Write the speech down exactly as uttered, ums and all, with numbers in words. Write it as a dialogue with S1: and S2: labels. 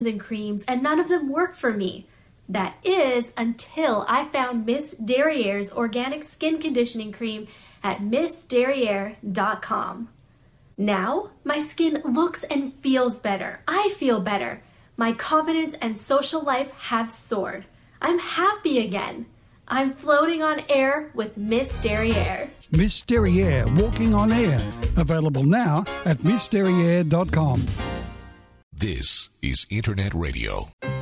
S1: and creams, and none of them work for me. That is until I found Miss Derriere's organic skin conditioning cream at miss derriere dot com. Now, my skin looks and feels better. I feel better. My confidence and social life have soared. I'm happy again. I'm floating on air with Miss Derriere.
S2: Miss Derriere, walking on air. Available now at miss derriere dot com.
S3: This is Internet Radio.